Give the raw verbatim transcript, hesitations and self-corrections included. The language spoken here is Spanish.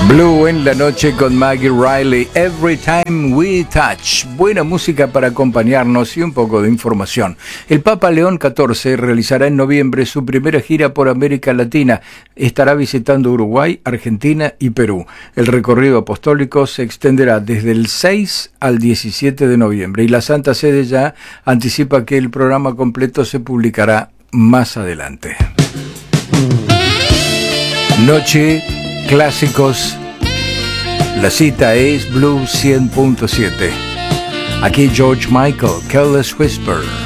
Blue en la noche con Maggie Riley, Every Time We Touch. Buena música para acompañarnos y un poco de información. El Papa León catorce realizará en noviembre su primera gira por América Latina. Estará visitando Uruguay, Argentina y Perú. El recorrido apostólico se extenderá desde el seis al diecisiete de noviembre y la Santa Sede ya anticipa que el programa completo se publicará más adelante. Noche Clásicos. La cita es Blue cien punto siete. Aquí George Michael, Careless Whisper.